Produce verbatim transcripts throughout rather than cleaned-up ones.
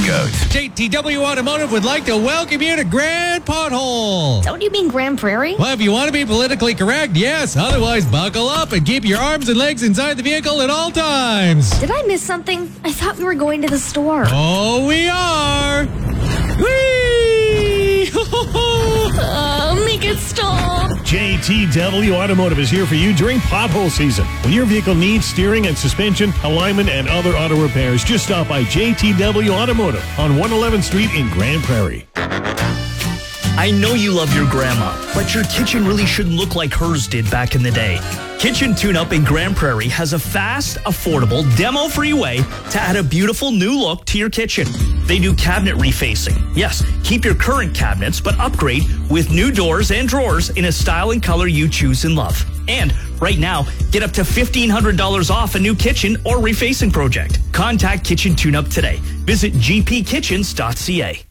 GOAT. J T W Automotive would like to welcome you to Grand Pothole. Don't you mean Grand Prairie? Well, if you want to be politically correct, yes. Otherwise, buckle up and keep your arms and legs inside the vehicle at all times. Did I miss something? I thought we were going to the store. Oh, we are. Whee! uh, make it stop. J T W Automotive is here for you during pothole season. When your vehicle needs steering and suspension, alignment, and other auto repairs, just stop by J T W Automotive on one eleventh Street in Grand Prairie. I know you love your grandma, but your kitchen really shouldn't look like hers did back in the day. Kitchen Tune-Up in Grand Prairie has a fast, affordable, demo-free way to add a beautiful new look to your kitchen. They do cabinet refacing. Yes, keep your current cabinets, but upgrade with new doors and drawers in a style and color you choose and love. And right now, get up to fifteen hundred dollars off a new kitchen or refacing project. Contact Kitchen Tune-Up today. Visit g p kitchens dot c a.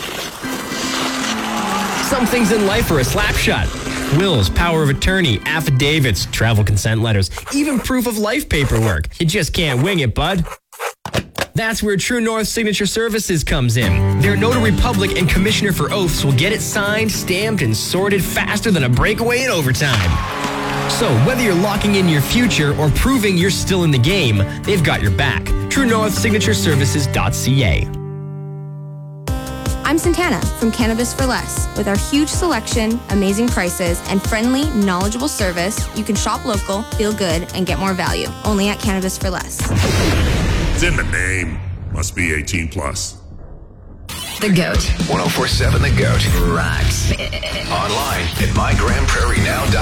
Some things in life are a slap shot. Wills, power of attorney, affidavits, travel consent letters, even proof of life paperwork. You just can't wing it, bud. That's where True North Signature Services comes in. Their notary public and commissioner for oaths will get it signed, stamped, and sorted faster than a breakaway in overtime. So whether you're locking in your future or proving you're still in the game, they've got your back. True North Signature Services dot c a. I'm Santana from Cannabis for Less. With our huge selection, amazing prices, and friendly, knowledgeable service, you can shop local, feel good, and get more value. Only at Cannabis for Less. It's in the name. Must be eighteen plus. The GOAT. ten forty-seven The GOAT. Rocks. Online at my grand prairie now dot com.